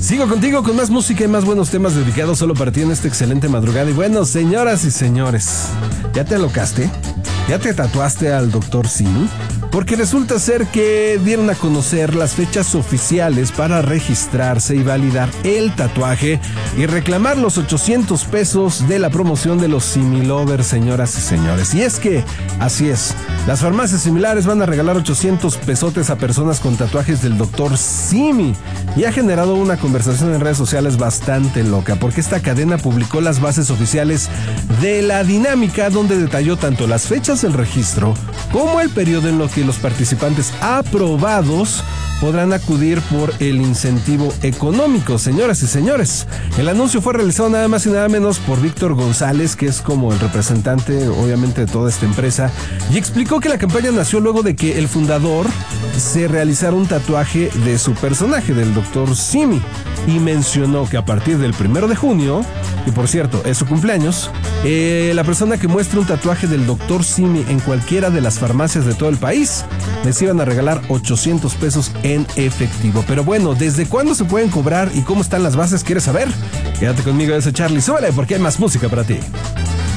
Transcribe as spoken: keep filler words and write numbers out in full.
Sigo contigo con más música y más buenos temas dedicados solo para ti en esta excelente madrugada. Y bueno, señoras y señores, ¿ya te alocaste? ¿Ya te tatuaste al doctor Simi? Porque resulta ser que dieron a conocer las fechas oficiales para registrarse y validar el tatuaje y reclamar los ochocientos pesos de la promoción de los Simi Lovers, señoras y señores. Y es que, así es, las farmacias similares van a regalar ochocientos pesotes a personas con tatuajes del doctor Simi. Y ha generado una conversación en redes sociales bastante loca, porque esta cadena publicó las bases oficiales de la dinámica, donde detalló tanto las fechas del registro como el periodo en lo que los participantes aprobados podrán acudir por el incentivo económico. Señoras y señores, el anuncio fue realizado nada más y nada menos por Víctor González, que es como el representante obviamente de toda esta empresa, y explicó que la campaña nació luego de que el fundador se realizara un tatuaje de su personaje, del doctor Simi, y mencionó que a partir del primero de junio, y por cierto, es su cumpleaños, eh, la persona que muestre un tatuaje del doctor Simi en cualquiera de las farmacias de todo el país, les iban a regalar ochocientos pesos en efectivo. Pero bueno, ¿desde cuándo se pueden cobrar y cómo están las bases? ¿Quieres saber? Quédate conmigo, ese Charlie. Súbele porque hay más música para ti.